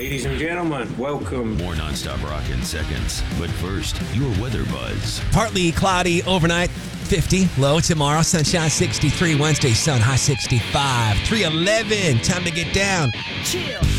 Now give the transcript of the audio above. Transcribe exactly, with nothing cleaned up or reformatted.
Ladies and gentlemen, welcome. More nonstop rock in seconds. But first, your weather buzz. Partly cloudy overnight, fifty. Low tomorrow, sunshine sixty-three. Wednesday, sun high sixty-five. three eleven, time to get down. Chill.